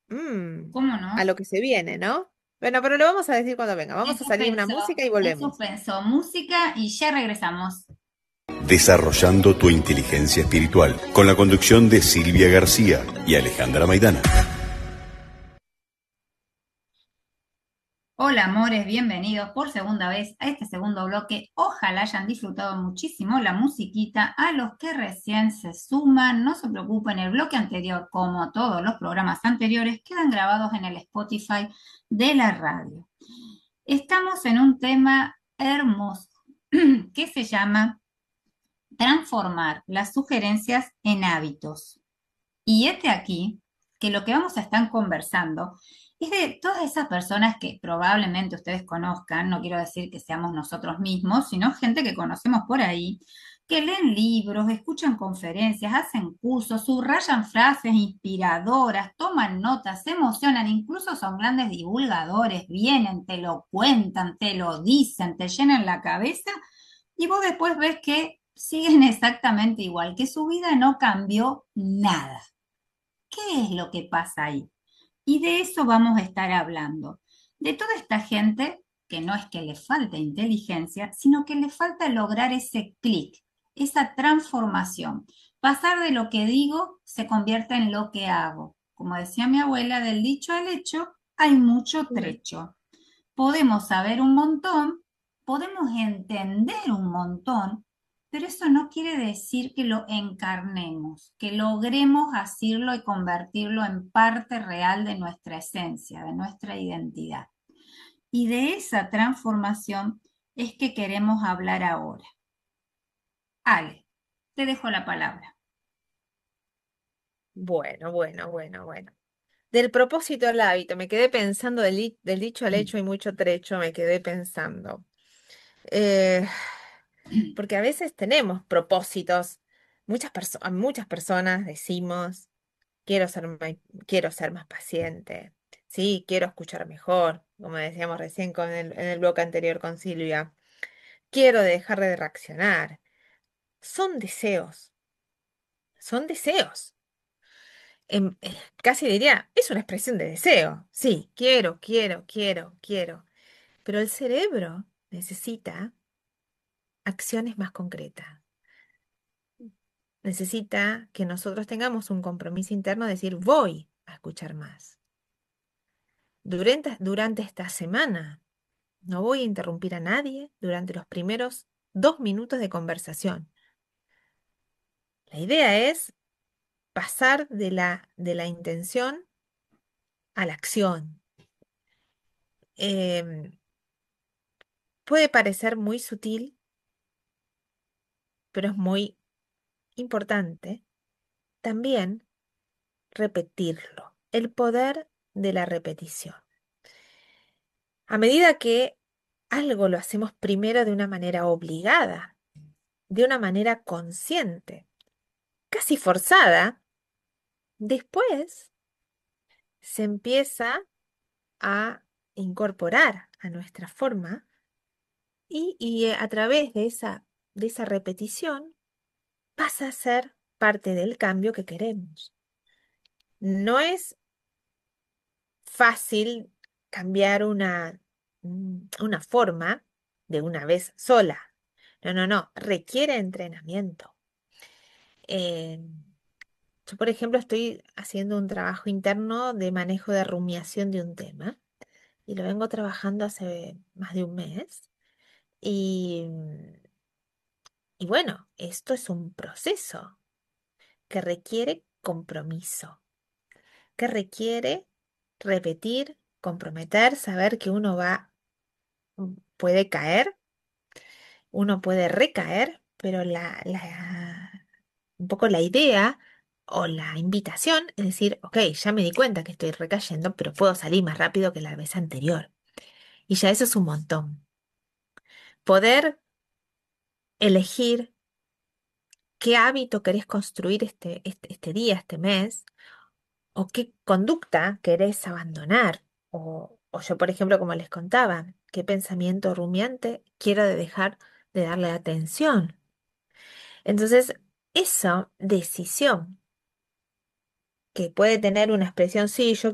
Mm, ¿Cómo a no? lo que se viene, ¿no? Bueno, pero lo vamos a decir cuando venga. En Vamos a salir una suspenso, música y en volvemos. suspenso. Música y ya regresamos. Desarrollando tu inteligencia espiritual, con la conducción de Silvia García y Alejandra Maidana. Hola, amores, bienvenidos por segunda vez a este segundo bloque. Ojalá hayan disfrutado muchísimo la musiquita. A los que recién se suman, no se preocupen, el bloque anterior, como todos los programas anteriores, quedan grabados en el Spotify de la radio. Estamos en un tema hermoso que se llama transformar las sugerencias en hábitos. Y este aquí, que lo que vamos a estar conversando es de todas esas personas que probablemente ustedes conozcan, no quiero decir que seamos nosotros mismos, sino gente que conocemos por ahí, que leen libros, escuchan conferencias, hacen cursos, subrayan frases inspiradoras, toman notas, se emocionan, incluso son grandes divulgadores, vienen, te lo cuentan, te lo dicen, te llenan la cabeza y vos después ves que siguen exactamente igual, que su vida no cambió nada. ¿Qué es lo que pasa ahí? Y de eso vamos a estar hablando. De toda esta gente que no es que le falte inteligencia, sino que le falta lograr ese clic, esa transformación. Pasar de lo que digo se convierte en lo que hago. Como decía mi abuela, del dicho al hecho hay mucho Mm. trecho. Podemos saber un montón, podemos entender un montón, pero eso no quiere decir que lo encarnemos, que logremos asirlo y convertirlo en parte real de nuestra esencia, de nuestra identidad. Y de esa transformación es que queremos hablar ahora. Ale, te dejo la palabra. Bueno, bueno, bueno, bueno. Del propósito al hábito, me quedé pensando del dicho al hecho y mucho trecho, me quedé pensando. Eh, Porque a veces tenemos propósitos. A muchas personas decimos, quiero ser, quiero ser más paciente, sí, quiero escuchar mejor, como decíamos recién en el bloque anterior con Silvia, quiero dejar de reaccionar. Son deseos, son deseos. Casi diría, es una expresión de deseo. Sí, quiero, quiero, quiero, quiero. Pero el cerebro necesita acciones más concretas. Necesita que nosotros tengamos un compromiso interno de decir, voy a escuchar más. Durante esta semana no voy a interrumpir a nadie durante los primeros 2 minutos de conversación. La idea es pasar de la intención a la acción. Em, Puede parecer muy sutil, pero es muy importante también repetirlo. El poder de la repetición. A medida que algo lo hacemos primero de una manera obligada, de una manera consciente, casi forzada, después se empieza a incorporar a nuestra forma y a través de esa repetición pasa a ser parte del cambio que queremos. No es fácil cambiar una forma de una vez sola. No, no, no, requiere entrenamiento. Eh, yo, por ejemplo, estoy haciendo un trabajo interno de manejo de rumiación de un tema y lo vengo trabajando hace más de un mes. Y, y bueno, esto es un proceso que requiere compromiso, que requiere repetir, comprometer, saber que uno puede caer, uno puede recaer, pero un poco la idea o la invitación es decir, ok, ya me di cuenta que estoy recayendo, pero puedo salir más rápido que la vez anterior. Y ya eso es un montón. Poder elegir qué hábito querés construir este día, este mes, o qué conducta querés abandonar. O yo, por ejemplo, como les contaba, qué pensamiento rumiante quiero dejar de darle atención. Entonces, esa decisión que puede tener una expresión, sí, yo